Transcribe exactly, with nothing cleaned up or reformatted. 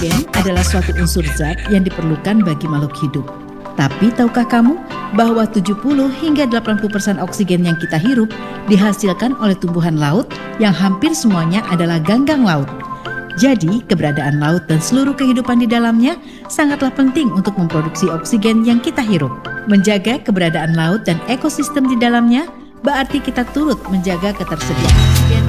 Oksigen adalah suatu unsur zat yang diperlukan bagi makhluk hidup. Tapi tahukah kamu bahwa tujuh puluh hingga delapan puluh persen oksigen yang kita hirup dihasilkan oleh tumbuhan laut yang hampir semuanya adalah ganggang laut. Jadi, keberadaan laut dan seluruh kehidupan di dalamnya sangatlah penting untuk memproduksi oksigen yang kita hirup. Menjaga keberadaan laut dan ekosistem di dalamnya berarti kita turut menjaga ketersediaan oksigen